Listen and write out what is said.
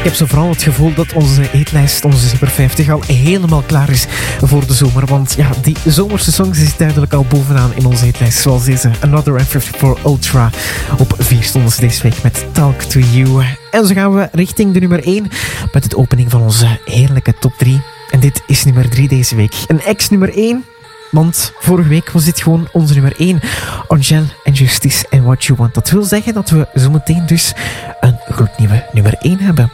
Ik heb zo vooral het gevoel dat onze eetlijst, onze Super 50, al helemaal klaar is voor de zomer. Want ja, die zomerse songs is duidelijk al bovenaan in onze eetlijst. Zoals deze Another M54 Ultra op 4 stonden deze week met Talk to You. En zo gaan we richting de nummer 1 met de opening van onze heerlijke top 3. En dit is nummer 3 deze week. Een ex-nummer 1. Want vorige week was dit gewoon onze nummer 1. Angèle en Justice and What You Want. Dat wil zeggen dat we zometeen dus een gloednieuwe nummer 1 hebben.